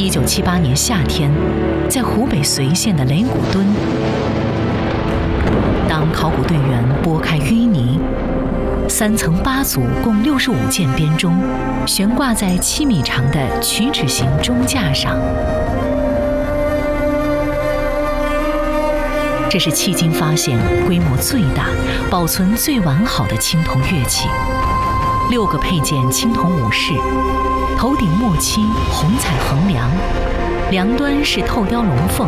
1978年夏天，在湖北随县的雷鼓墩，当考古队员拨开淤泥，3层8组共65件编钟，悬挂在7米长的曲尺形钟架上。这是迄今发现规模最大、保存最完好的青铜乐器，6个配件青铜武士，头顶墨漆红彩横梁，梁端是透雕龙凤，